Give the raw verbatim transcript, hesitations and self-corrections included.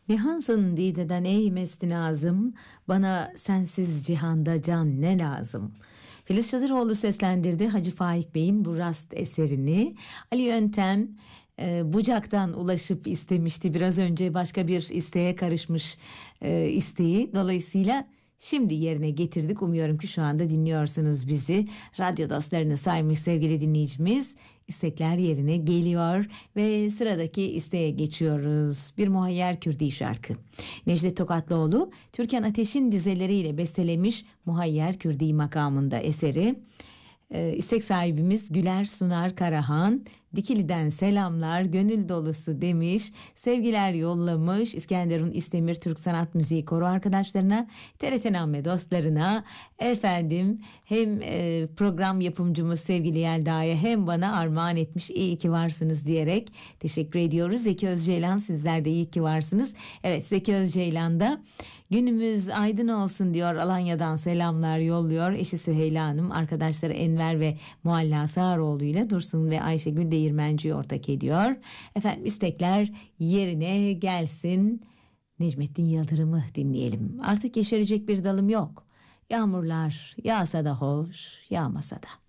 Nihansın dideden ey mesti nazım, bana sensiz cihanda can ne lazım. Filiz Çadıroğlu seslendirdi Hacı Faik Bey'in bu rast eserini. Ali Yöntem e, Bucak'tan ulaşıp istemişti. Biraz önce başka bir isteğe karışmış e, isteği. Dolayısıyla şimdi yerine getirdik. Umuyorum ki şu anda dinliyorsunuz bizi. Radyo dostlarını saymış sevgili dinleyicimiz. İstekler yerine geliyor ve sıradaki isteğe geçiyoruz. Bir Muhayyer Kürdi şarkı. Necdet Tokatlıoğlu, Türkan Ateş'in dizeleriyle bestelemiş Muhayyer Kürdi makamında eseri. Ee, istek sahibimiz Güler Sunar Karahan, Dikili'den selamlar, gönül dolusu demiş, sevgiler yollamış İskenderun İstemir Türk Sanat Müziği Koro arkadaşlarına, T R T Namme dostlarına, efendim hem e, program yapımcımız sevgili Yelda'ya hem bana armağan etmiş, iyi ki varsınız diyerek teşekkür ediyoruz. Zeki Özceylan, sizler de iyi ki varsınız. Evet, Zeki Özceylan da günümüz aydın olsun diyor, Alanya'dan selamlar yolluyor. Eşi Süheyla Hanım, arkadaşları Enver ve Mualla Sağaroğlu ile Dursun ve Ayşegül Değirmenci'yi ortak ediyor. Efendim istekler yerine gelsin. Necmettin Yıldırım'ı dinleyelim. Artık yeşerecek bir dalım yok. Yağmurlar yağsa da hoş, yağmasa da.